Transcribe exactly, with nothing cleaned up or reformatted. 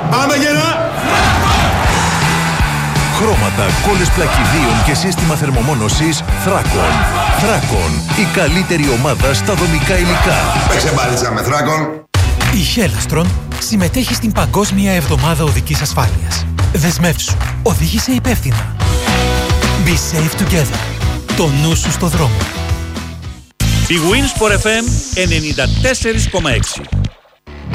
Πάμε γερά! Χρώματα, κόλλες πλακιδίων και σύστημα θερμομόνωσης Θράκον. Θράκον, η καλύτερη ομάδα στα δομικά υλικά. Παίξε μπάλιτσα με Θράκον. Η Χέλαστρον συμμετέχει στην Παγκόσμια Εβδομάδα Οδικής Ασφάλειας. Δεσμεύσου, οδήγησε υπεύθυνα. Be safe together. Το νου σου στο δρόμο. Η Winsport εφ εμ ενενήντα τέσσερα κόμμα έξι.